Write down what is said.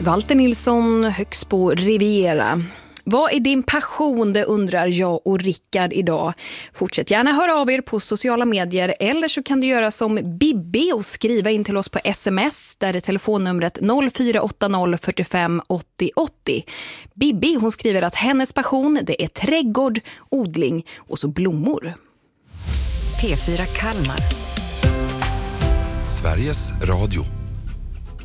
Walter Nilsson, Högsbo Riviera. Vad är din passion, det undrar jag och Rickard idag. Fortsätt gärna höra av er på sociala medier eller så kan du göra som Bibi och skriva in till oss på sms. Där är telefonnumret 0480 45 80 80. Bibi, hon skriver att hennes passion det är trädgård, odling och så blommor. P4 Kalmar. Sveriges Radio.